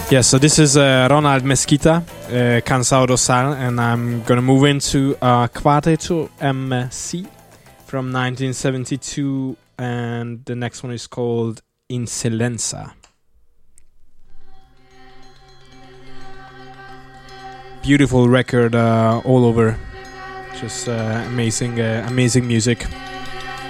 Yeah, so this is Ronald Mesquita, Cansado do Sal, and I'm gonna move into Quarteto MC from 1972, and the next one is called Incelenza. Beautiful record all over, just amazing music.